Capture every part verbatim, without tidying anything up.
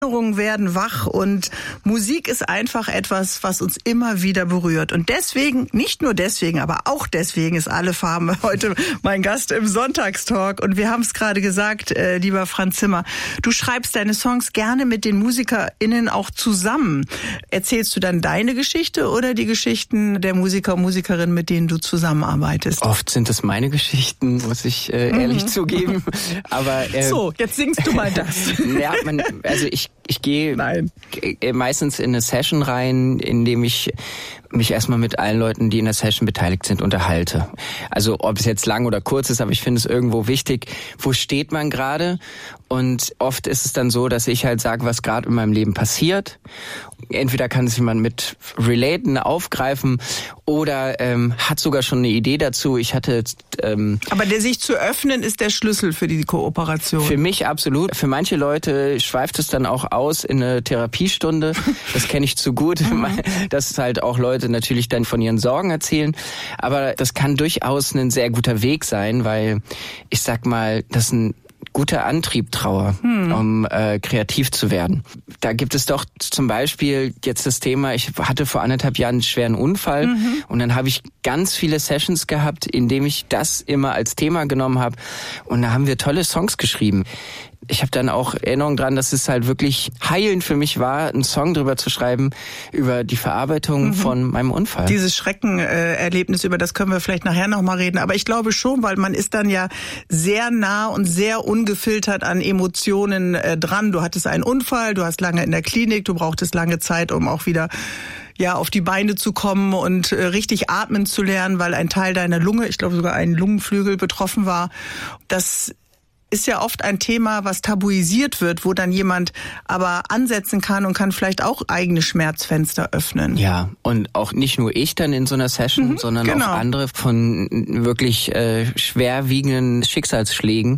Erinnerungen werden wach und Musik ist einfach etwas, was uns immer wieder berührt. Und deswegen, nicht nur deswegen, aber auch deswegen ist Alle Farben heute mein Gast im Sonntagstalk. Und wir haben es gerade gesagt, äh, lieber Franz Zimmer, du schreibst deine Songs gerne mit den MusikerInnen auch zusammen. Erzählst du dann deine Geschichte oder die Geschichten der Musiker und Musikerinnen, mit denen du zusammenarbeitest? Oft sind es meine Geschichten, muss ich äh, ehrlich mhm. zugeben. Aber äh, so, jetzt singst du mal das. Ja, man, also ich Ich gehe meistens in eine Session rein, indem ich mich erstmal mit allen Leuten, die in der Session beteiligt sind, unterhalte. Also ob es jetzt lang oder kurz ist, aber ich finde es irgendwo wichtig, wo steht man gerade? Und oft ist es dann so, dass ich halt sage, was gerade in meinem Leben passiert. Entweder kann sich jemand mit relaten, aufgreifen oder ähm, hat sogar schon eine Idee dazu. Ich hatte ähm, aber der sich zu öffnen ist der Schlüssel für die Kooperation. Für mich absolut. Für manche Leute schweift es dann auch aus in eine Therapiestunde. Das kenne ich zu gut. Dass halt auch Leute natürlich dann von ihren Sorgen erzählen. Aber das kann durchaus ein sehr guter Weg sein, weil ich sag mal, das ist ein guter Antrieb, Trauer, hm. um äh, kreativ zu werden. Da gibt es doch zum Beispiel jetzt das Thema, ich hatte vor anderthalb Jahren einen schweren Unfall mhm. und dann habe ich ganz viele Sessions gehabt, in denen ich das immer als Thema genommen habe und da haben wir tolle Songs geschrieben. Ich habe dann auch Erinnerung dran, dass es halt wirklich heilend für mich war, einen Song drüber zu schreiben, über die Verarbeitung mhm. von meinem Unfall. Dieses Schreckenerlebnis, über das können wir vielleicht nachher nochmal reden. Aber ich glaube schon, weil man ist dann ja sehr nah und sehr ungefiltert an Emotionen äh, dran. Du hattest einen Unfall, du hast lange in der Klinik, du brauchtest lange Zeit, um auch wieder ja auf die Beine zu kommen und äh, richtig atmen zu lernen, weil ein Teil deiner Lunge, ich glaube sogar ein Lungenflügel betroffen war. Das ist ja oft ein Thema, was tabuisiert wird, wo dann jemand aber ansetzen kann und kann vielleicht auch eigene Schmerzfenster öffnen. Ja, und auch nicht nur ich dann in so einer Session, mhm, sondern genau. auch andere von wirklich äh, schwerwiegenden Schicksalsschlägen.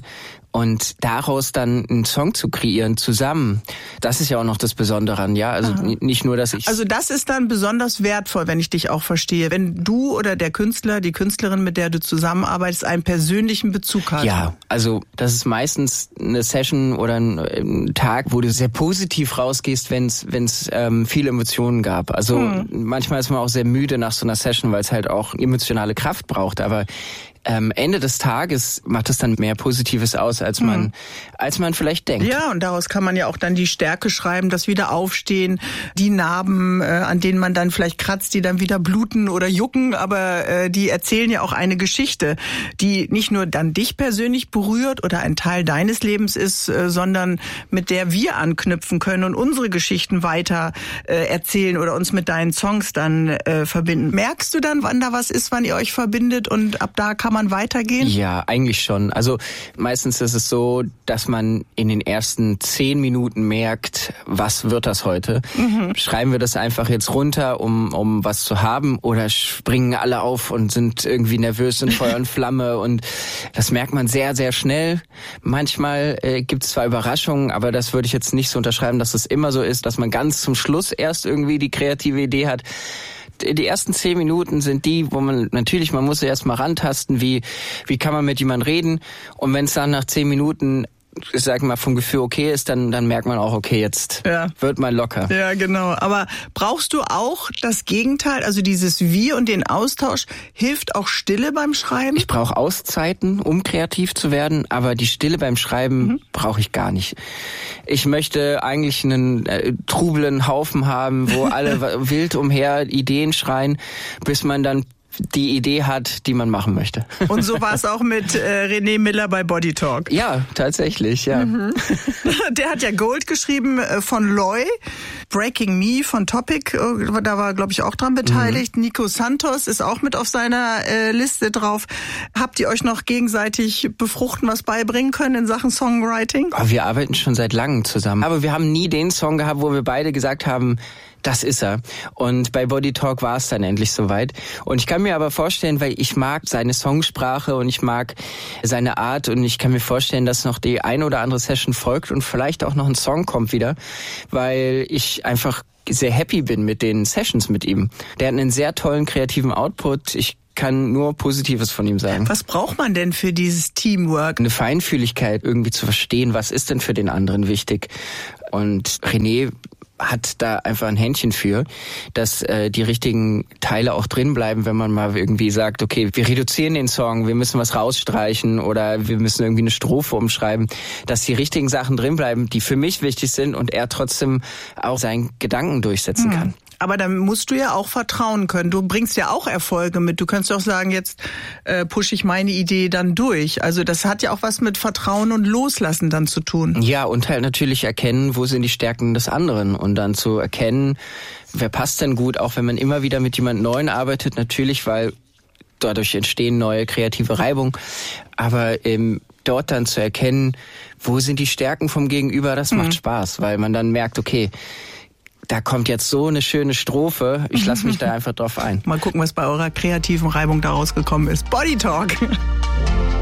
Und daraus dann einen Song zu kreieren, zusammen, das ist ja auch noch das Besondere an, ja. Also Aha. nicht nur, dass ich... Also das ist dann besonders wertvoll, wenn ich dich auch verstehe. Wenn du oder der Künstler, die Künstlerin, mit der du zusammenarbeitest, einen persönlichen Bezug hat. Ja, also das ist meistens eine Session oder ein, ein Tag, wo du sehr positiv rausgehst, wenn es wenn es ähm, viele Emotionen gab. Also hm. manchmal ist man auch sehr müde nach so einer Session, weil es halt auch emotionale Kraft braucht, aber Ähm, Ende des Tages macht es dann mehr Positives aus, als man, mhm. als man vielleicht denkt. Ja, und daraus kann man ja auch dann die Stärke schreiben, das Wiederaufstehen, die Narben, äh, an denen man dann vielleicht kratzt, die dann wieder bluten oder jucken, aber äh, die erzählen ja auch eine Geschichte, die nicht nur dann dich persönlich berührt oder ein Teil deines Lebens ist, äh, sondern mit der wir anknüpfen können und unsere Geschichten weiter äh, erzählen oder uns mit deinen Songs dann äh, verbinden. Merkst du dann, wann da was ist, wann ihr euch verbindet und ab da kann man weitergehen? Ja, eigentlich schon. Also meistens ist es so, dass man in den ersten zehn Minuten merkt, was wird das heute? Mhm. Schreiben wir das einfach jetzt runter, um um was zu haben, oder springen alle auf und sind irgendwie nervös in Feuer und Flamme? Und das merkt man sehr, sehr schnell. Manchmal äh, gibt es zwar Überraschungen, aber das würde ich jetzt nicht so unterschreiben, dass es immer so ist, dass man ganz zum Schluss erst irgendwie die kreative Idee hat. Die ersten zehn Minuten sind die, wo man natürlich, man muss erst mal rantasten, wie wie kann man mit jemandem reden, und wenn es dann nach zehn Minuten, ich sag mal, vom Gefühl okay ist, dann dann merkt man auch, okay, jetzt ja. wird man locker. Ja, genau. Aber brauchst du auch das Gegenteil, also dieses Wir und den Austausch? Hilft auch Stille beim Schreiben? Ich brauche Auszeiten, um kreativ zu werden, aber die Stille beim Schreiben mhm. brauche ich gar nicht. Ich möchte eigentlich einen äh, trubelen Haufen haben, wo alle wild umher Ideen schreien, bis man dann die Idee hat, die man machen möchte. Und so war es auch mit äh, René Miller bei Body Talk. Ja, tatsächlich, ja. Mhm. Der hat ja Gold geschrieben äh, von Loy, Breaking Me von Topic, äh, da war, glaube ich, auch dran beteiligt. Mhm. Nico Santos ist auch mit auf seiner äh, Liste drauf. Habt ihr euch noch gegenseitig befruchten, was beibringen können in Sachen Songwriting? Oh, wir arbeiten schon seit langem zusammen. Aber wir haben nie den Song gehabt, wo wir beide gesagt haben, das ist er. Und bei Body Talk war es dann endlich soweit. Und ich kann mir aber vorstellen, weil ich mag seine Songsprache und ich mag seine Art, und ich kann mir vorstellen, dass noch die eine oder andere Session folgt und vielleicht auch noch ein Song kommt wieder, weil ich einfach sehr happy bin mit den Sessions mit ihm. Der hat einen sehr tollen kreativen Output. Ich kann nur Positives von ihm sagen. Was braucht man denn für dieses Teamwork? Eine Feinfühligkeit, irgendwie zu verstehen, was ist denn für den anderen wichtig. Und René hat da einfach ein Händchen für, dass äh, die richtigen Teile auch drin bleiben, wenn man mal irgendwie sagt, okay, wir reduzieren den Song, wir müssen was rausstreichen oder wir müssen irgendwie eine Strophe umschreiben, dass die richtigen Sachen drin bleiben, die für mich wichtig sind und er trotzdem auch seinen Gedanken durchsetzen hm. kann. Aber dann musst du ja auch vertrauen können. Du bringst ja auch Erfolge mit. Du kannst auch sagen, jetzt äh, pushe ich meine Idee dann durch. Also das hat ja auch was mit Vertrauen und Loslassen dann zu tun. Ja, und halt natürlich erkennen, wo sind die Stärken des anderen und dann zu erkennen, wer passt denn gut, auch wenn man immer wieder mit jemand Neuen arbeitet, natürlich, weil dadurch entstehen neue kreative Reibungen. Aber ähm, dort dann zu erkennen, wo sind die Stärken vom Gegenüber, das macht mhm. Spaß, weil man dann merkt, okay, da kommt jetzt so eine schöne Strophe, ich lasse mich da einfach drauf ein. Mal gucken, was bei eurer kreativen Reibung da rausgekommen ist. Body Talk.